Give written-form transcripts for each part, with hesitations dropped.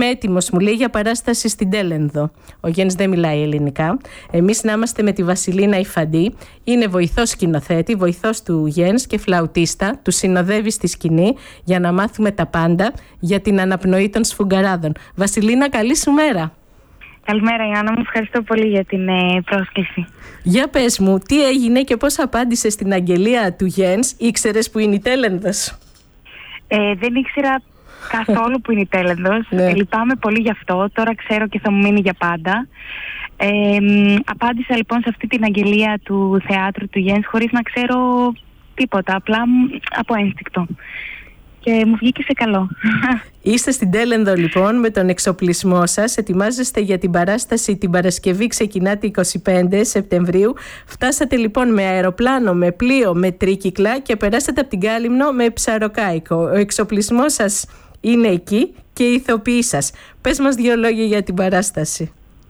Είμαι έτοιμος, μου λέει, για παράσταση στην Τέλενδο. Ο Γιάννης δεν μιλάει ελληνικά. Εμείς να είμαστε με τη Βασιλίνα Ιφαντή. Είναι βοηθός σκηνοθέτη, βοηθός του Γιάννης και φλαουτίστα. Του συνοδεύει στη σκηνή για να μάθουμε τα πάντα για την αναπνοή των σφουγγαράδων. Βασιλίνα, καλή σου μέρα. Καλημέρα Ιάννα μου, ευχαριστώ πολύ για την πρόσκληση. Για πες μου, τι έγινε και πώς απάντησες στην αγγελία του Γιάννης? Ήξερες που είναι η Τέλενδος? Δεν ήξερα καθόλου που είναι η Τέλενδος. Λυπάμαι πολύ γι' αυτό, τώρα ξέρω και θα μου μείνει για πάντα. Απάντησα λοιπόν σε αυτή την αγγελία του θεάτρου του Γιάννης χωρίς να ξέρω τίποτα, απλά από ένστικτο. Και μου βγήκε σε καλό. Είστε στην Τέλενδο λοιπόν με τον εξοπλισμό σας. Ετοιμάζεστε για την παράσταση την Παρασκευή, ξεκινάτε 25 Σεπτεμβρίου. Φτάσατε λοιπόν με αεροπλάνο, με πλοίο, με τρίκυκλα και περάσατε από την Κάλυμνο με ψαροκάικο. Ο εξοπλισμός σας είναι εκεί και οι ηθοποιοί σας. Πες μας 2 λόγια για την παράσταση.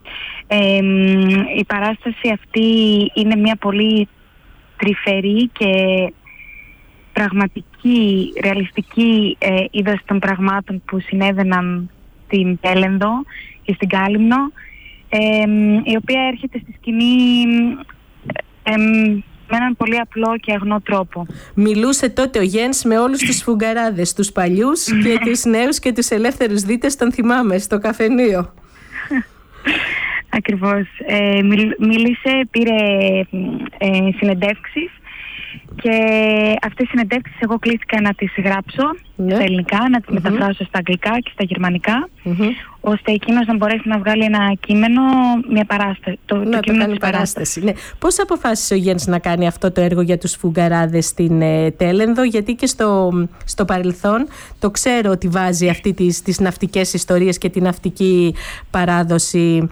Η παράσταση αυτή είναι μια πολύ τρυφερή και πραγματική, ρεαλιστική είδωση των πραγμάτων που συνέβαιναν στην Τέλενδο και στην Κάλυμνο, η οποία έρχεται στη σκηνή με έναν πολύ απλό και αγνό τρόπο. Μιλούσε τότε ο Γιάννης με όλους τους σφουγγαράδες, τους παλιούς και τους νέους και τους ελεύθερους δίτες, τον θυμάμαι, στο καφενείο. Ακριβώς. Μίλησε, πήρε συνεντεύξεις. Και αυτές τις συνεντεύξεις εγώ κλήθηκα να τις γράψω στα ελληνικά, να τις μεταφράσω στα αγγλικά και στα γερμανικά, ώστε εκείνος να μπορέσει να βγάλει ένα κείμενο, μια παράσταση. Το κείμενο της παράστασης. Ναι. Πώς αποφάσισε ο Γιάννης να κάνει αυτό το έργο για τους σφουγγαράδες στην Τέλενδο? Γιατί και στο παρελθόν το ξέρω ότι βάζει αυτή τις ναυτικές ιστορίες και την ναυτική παράδοση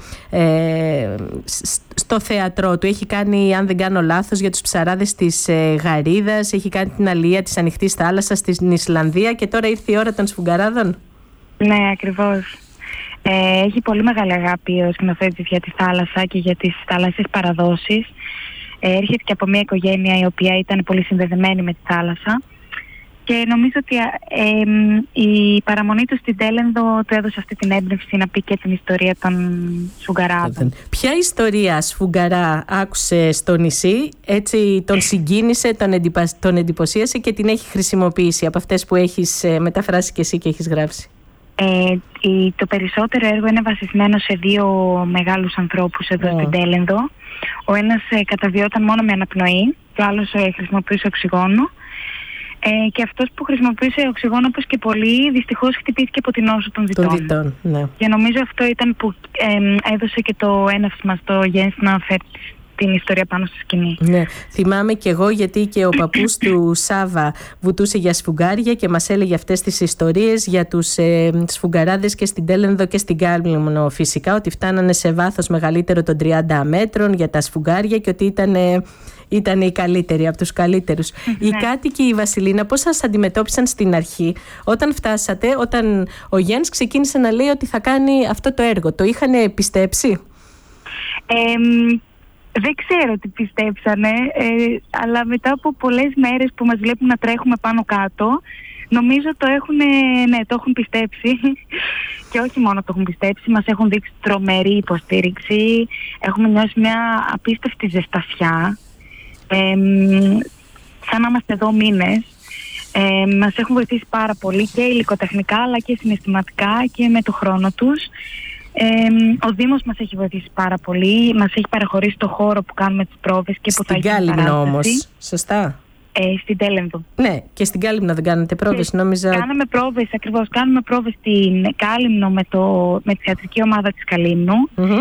στο θέατρό του. Έχει κάνει, αν δεν κάνω λάθος, για τους ψαράδες της Γαρίδας, έχει κάνει την αλία της ανοιχτής θάλασσας στην Ισλανδία και τώρα ήρθε η ώρα των σφουγγαράδων. Ναι, ακριβώς. Έχει πολύ μεγάλη αγάπη ο σκηνοθέτης για τη θάλασσα και για τις θάλασσες παραδόσεις. Έρχεται και από μια οικογένεια η οποία ήταν πολύ συνδεδεμένη με τη θάλασσα. Και νομίζω ότι η παραμονή του στην Τέλενδο του έδωσε αυτή την έμπνευση να πει και την ιστορία των σφουγγαράδων. Ποια ιστορία σφουγγαρά άκουσε στο νησί, έτσι τον συγκίνησε, τον εντυπωσίασε και την έχει χρησιμοποιήσει από αυτές που έχεις μεταφράσει και εσύ και έχεις γράψει? Το περισσότερο έργο είναι βασισμένο σε 2 μεγάλους ανθρώπους εδώ στην Τέλενδο. Ο ένας καταβιόταν μόνο με αναπνοή, και ο άλλος χρησιμοποιούσε οξυγόνο. Και αυτός που χρησιμοποίησε οξυγόνο, όπως και πολλοί, δυστυχώς χτυπήθηκε από την νόσο των δυτών. Ναι. Και νομίζω αυτό ήταν που έδωσε και το έναυσμα στο Γιάννη να φέρει την ιστορία πάνω στη σκηνή. Ναι, θυμάμαι κι εγώ, γιατί και ο παππούς του Σάβα βουτούσε για σφουγγάρια και μας έλεγε αυτές τις ιστορίες για τους σφουγγαράδες και στην Τέλενδο και στην Κάλυμνο φυσικά, ότι φτάνανε σε βάθος μεγαλύτερο των 30 μέτρων για τα σφουγγάρια και ότι ήταν οι καλύτεροι, από τους καλύτερους. Οι κάτοικοι, η Βασιλίνα, πώς σας αντιμετώπισαν στην αρχή όταν φτάσατε, όταν ο Γιάννης ξεκίνησε να λέει ότι θα κάνει αυτό το έργο? Το είχαν πιστέψει? Δεν ξέρω τι πιστέψανε, αλλά μετά από πολλές μέρες που μας βλέπουν να τρέχουμε πάνω κάτω, νομίζω το έχουν πιστέψει. Και όχι μόνο το έχουν πιστέψει, μας έχουν δείξει τρομερή υποστήριξη, έχουμε νιώσει μια απίστευτη ζεστασιά, σαν να είμαστε εδώ μήνες. Μας έχουν βοηθήσει πάρα πολύ και υλικοτεχνικά αλλά και συναισθηματικά και με το χρόνο τους. Ο Δήμος μας έχει βοηθήσει πάρα πολύ, μας έχει παραχωρήσει το χώρο που κάνουμε τις πρόβες και που θα γίνει παράσταση. Στην Κάλυμνο όμως, σωστά? Στην Τέλενδο. Ναι, και στην Κάλυμνο δεν κάνετε πρόβες, νόμιζα? Κάναμε πρόβες, ακριβώς. Κάνουμε πρόβες στην Κάλυμνο με τη θεατρική ομάδα της Καλύμνου,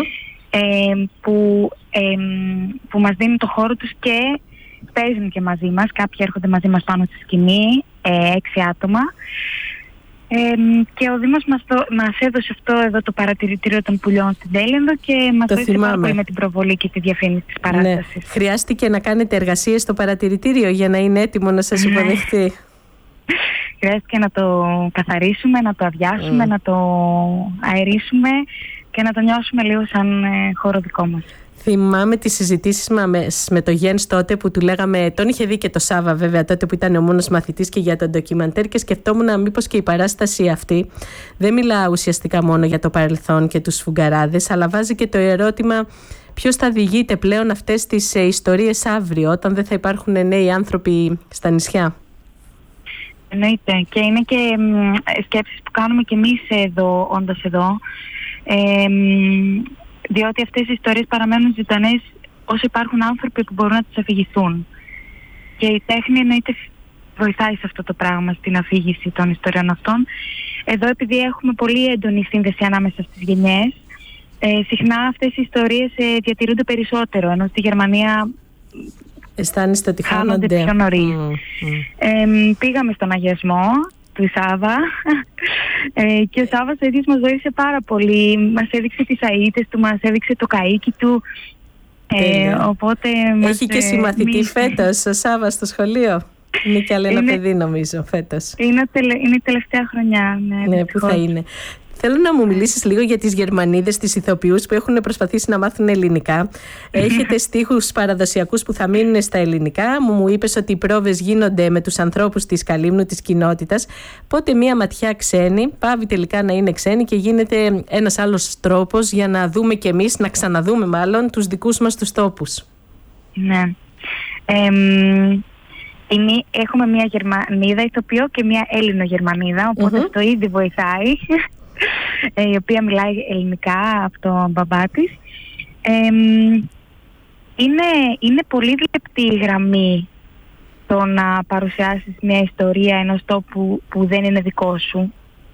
που μας δίνουν το χώρο τους και παίζουν και μαζί μας. Κάποιοι έρχονται μαζί μας πάνω στη σκηνή, 6 άτομα. Και ο Δήμος μας έδωσε αυτό εδώ το παρατηρητήριο των πουλιών στην Τέλενδο και μας βοήθησε πάρα πολύ με την προβολή και τη διαφήμιση της παράστασης. Ναι. Χρειάστηκε να κάνετε εργασίες στο παρατηρητήριο για να είναι έτοιμο να σας υποδεχτεί? Χρειάστηκε να το καθαρίσουμε, να το αδειάσουμε, να το αερίσουμε και να το νιώσουμε λίγο σαν χώρο δικό μας. Θυμάμαι τις συζητήσεις μας με το Γιένς τότε που του λέγαμε, τον είχε δει και το Σάβα βέβαια τότε που ήταν ο μόνος μαθητής και για το ντοκιμαντέρ, και σκεφτόμουν μήπως και η παράσταση αυτή δεν μιλά ουσιαστικά μόνο για το παρελθόν και τους σφουγγαράδες, αλλά βάζει και το ερώτημα ποιος θα διηγείται πλέον αυτές τις ιστορίες αύριο, όταν δεν θα υπάρχουν νέοι άνθρωποι στα νησιά. Εννοείται, και είναι και σκέψεις που κάνουμε και εμείς εδώ, όντας εδώ, διότι αυτές οι ιστορίες παραμένουν ζωντανές όσο υπάρχουν άνθρωποι που μπορούν να τις αφηγηθούν. Και η τέχνη εννοείται βοηθάει σε αυτό το πράγμα, στην αφήγηση των ιστοριών αυτών. Εδώ, επειδή έχουμε πολύ έντονη σύνδεση ανάμεσα στις γενιές, συχνά αυτές οι ιστορίες διατηρούνται περισσότερο, ενώ στη Γερμανία αισθάνεστε ότι χάνονται πιο νωρίς. Πήγαμε στον αγιασμό του Σάβα και ο Σάββας ο ίδιος μας βοήθησε πάρα πολύ. Μας έδειξε τις αΐτες του, μας έδειξε το καΐκι του. Οπότε έχει και συμμαθητή φέτος ο Σάββας στο σχολείο. Είναι κι άλλο ένα παιδί νομίζω φέτος. Είναι η τελευταία χρονιά. Ναι, που θα είναι. Θέλω να μου μιλήσεις λίγο για τις Γερμανίδες, τις ηθοποιούς που έχουν προσπαθήσει να μάθουν ελληνικά. Έχετε στίχους παραδοσιακούς που θα μείνουν στα ελληνικά. Μου είπες ότι οι πρόβες γίνονται με τους ανθρώπους της Καλύμνου, της κοινότητας. Πότε μία ματιά ξένη πάβει τελικά να είναι ξένη και γίνεται ένας άλλος τρόπος για να δούμε κι εμείς, να ξαναδούμε μάλλον, τους δικούς μας τους τόπους. Ναι. Έχουμε μία Γερμανίδα ηθοποιό και μία Έλληνο-Γερμανίδα, οπότε αυτό ήδη βοηθάει. Η οποία μιλάει ελληνικά από τον μπαμπά της. Είναι πολύ λεπτή η γραμμή το να παρουσιάσεις μια ιστορία ενός τόπου που δεν είναι δικό σου.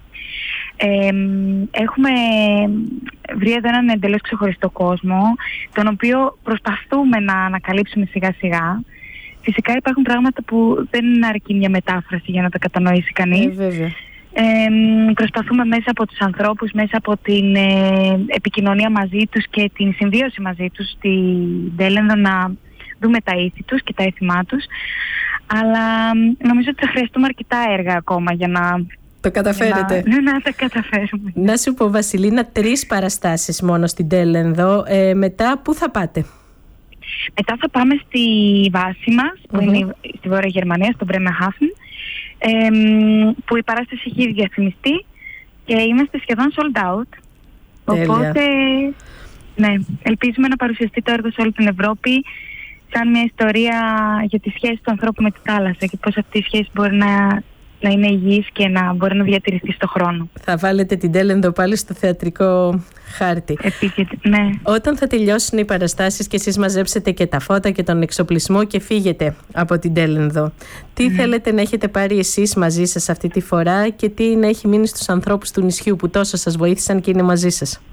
Έχουμε βρει εδώ έναν εντελώς ξεχωριστό κόσμο, τον οποίο προσπαθούμε να ανακαλύψουμε σιγά σιγά. Φυσικά υπάρχουν πράγματα που δεν αρκεί μια μετάφραση για να τα κατανοήσει κανείς. Βέβαια. Προσπαθούμε μέσα από τους ανθρώπους, μέσα από την επικοινωνία μαζί τους και την συμβίωση μαζί τους στην Τέλενδο να δούμε τα ήθη τους και τα έθιμά τους. Αλλά νομίζω ότι θα χρειαστούμε αρκετά έργα ακόμα για να το καταφέρετε. Να τα καταφέρουμε. Να σου πω, Βασιλίνα, 3 παραστάσεις μόνο στην Τέλενδο. Μετά πού θα πάτε? Μετά θα πάμε στη βάση μας, που είναι στη Βόρεια Γερμανία, στο Bremerhaven, που η παράσταση έχει διαφημιστεί και είμαστε σχεδόν sold out. Τέλεια. Οπότε, ναι, ελπίζουμε να παρουσιαστεί το έργο σε όλη την Ευρώπη σαν μια ιστορία για τη σχέση του ανθρώπου με τη θάλασσα και πώς αυτή η σχέση μπορεί να είναι υγιής και να μπορεί να διατηρηθεί στον χρόνο. Θα βάλετε την Τέλενδο πάλι στο θεατρικό χάρτη. Ναι. Όταν θα τελειώσουν οι παραστάσεις και εσείς μαζέψετε και τα φώτα και τον εξοπλισμό και φύγετε από την Τέλενδο, τι θέλετε να έχετε πάρει εσείς μαζί σας αυτή τη φορά και τι να έχει μείνει στους ανθρώπους του νησιού που τόσο σας βοήθησαν και είναι μαζί σας?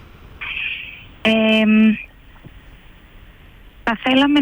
Θα θέλαμε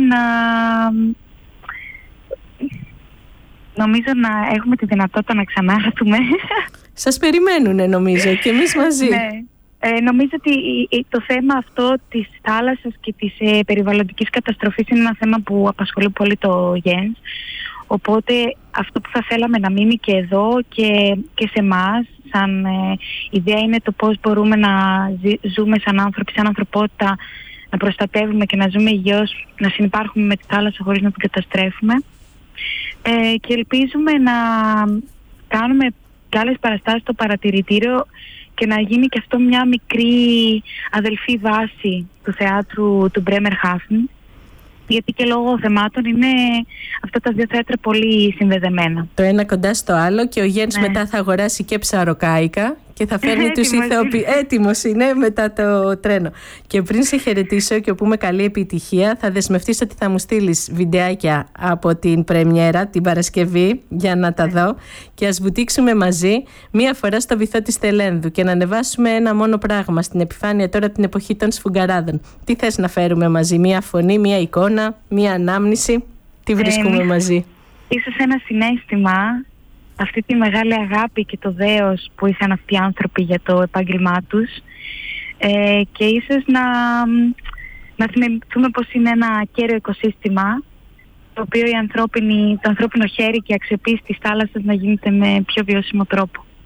νομίζω να έχουμε τη δυνατότητα να ξανάρθουμε. Σας περιμένουνε νομίζω και εμείς μαζί. Ναι. Νομίζω ότι το θέμα αυτό της θάλασσας και της περιβαλλοντικής καταστροφής είναι ένα θέμα που απασχολεί πολύ το Γιένς. Οπότε αυτό που θα θέλαμε να μείνει και εδώ και σε εμάς, σαν ιδέα είναι το πώς μπορούμε να ζούμε σαν άνθρωποι, σαν ανθρωπότητα, να προστατεύουμε και να ζούμε υγιώς, να συνυπάρχουμε με τη θάλασσα χωρίς να την καταστρέφουμε. Και ελπίζουμε να κάνουμε και άλλες παραστάσεις στο παρατηρητήριο και να γίνει και αυτό μια μικρή αδελφή βάση του θεάτρου του Bremerhaven, γιατί και λόγω θεμάτων είναι αυτά τα δύο θέατρα πολύ συνδεδεμένα. Το ένα κοντά στο άλλο και ο Γιένς μετά θα αγοράσει και ψαροκάικα και θα φέρνει τους ηθοποιούς. Έτοιμος είναι μετά το τρένο. Και πριν σε χαιρετήσω και πούμε καλή επιτυχία, θα δεσμευτείς ότι θα μου στείλεις βιντεάκια από την πρεμιέρα την Παρασκευή για να τα δω και ας βουτήξουμε μαζί μία φορά στο βυθό της Τελένδου και να ανεβάσουμε ένα μόνο πράγμα στην επιφάνεια τώρα την εποχή των σφουγγαράδων. Τι θες να φέρουμε μαζί? Μία φωνή, μία εικόνα, μία ανάμνηση? Τι βρίσκουμε μαζί? Ίσως ένα συναίσθημα, αυτή τη μεγάλη αγάπη και το δέος που είχαν αυτοί οι άνθρωποι για το επάγγελμά τους, και ίσως να θυμηθούμε πως είναι ένα κέριο οικοσύστημα το οποίο το ανθρώπινο χέρι και η αξιοποίηση της θάλασσας να γίνεται με πιο βιώσιμο τρόπο.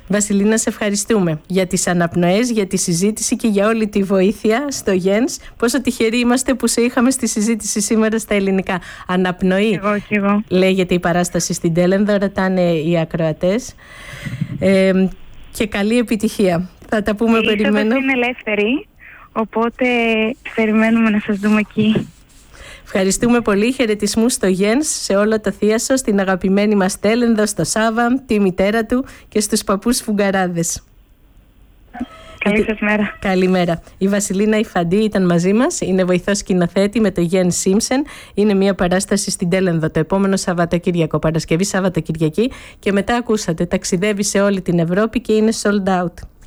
Βασιλίνα, σε ευχαριστούμε για τις αναπνοές, για τη συζήτηση και για όλη τη βοήθεια στο Γένς. Πόσο τυχεροί είμαστε που σε είχαμε στη συζήτηση σήμερα στα ελληνικά. Αναπνοή, εγώ. Λέγεται η παράσταση στην Τέλενδο, ρωτάνε οι ακροατές. Και καλή επιτυχία. Θα τα πούμε, περιμένω. Είναι ελεύθερη, οπότε περιμένουμε να σας δούμε εκεί. Ευχαριστούμε πολύ. Χαιρετισμούς στο Γένς, σε όλο το θίασο, στην αγαπημένη μας Τέλενδο, στο Σάβα, τη μητέρα του και στους παππούς Σφουγγαράδες. Καλή σας μέρα. Καλημέρα. Η Βασιλίνα Ιφαντή ήταν μαζί μας. Είναι βοηθός σκηνοθέτη με το Γεν Σίμψεν. Είναι μια παράσταση στην Τέλενδο το επόμενο Σαββατοκύριακο, Παρασκευή Σαββατοκυριακή. Και μετά ακούσατε, ταξιδεύει σε όλη την Ευρώπη και είναι sold out.